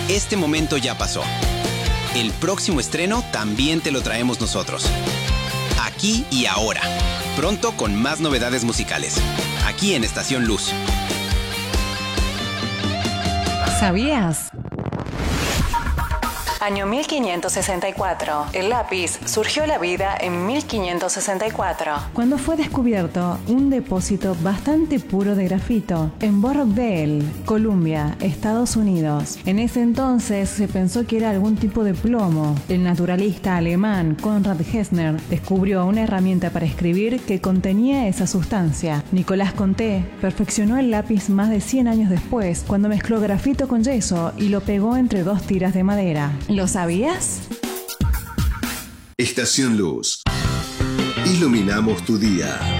Este momento ya pasó. El próximo estreno también te lo traemos nosotros. Aquí y ahora. Pronto con más novedades musicales. Aquí en Estación Luz. ¿Sabías? Año 1564. El lápiz surgió a la vida en 1564. Cuando fue descubierto un depósito bastante puro de grafito en Borrowdale, Columbia, Estados Unidos. En ese entonces se pensó que era algún tipo de plomo. El naturalista alemán Konrad Gessner descubrió una herramienta para escribir que contenía esa sustancia. Nicolas Conté perfeccionó el lápiz más de 100 años después, cuando mezcló grafito con yeso y lo pegó entre 2 tiras de madera. ¿Lo sabías? Estación Luz. Iluminamos tu día.